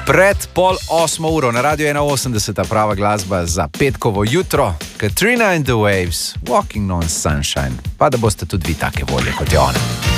Pred 7:30 na Radio 81, prava glasba za petkovo jutro, Katrina and the Waves, Walking on Sunshine. Pa da boste tudi vi take volje kot je ona.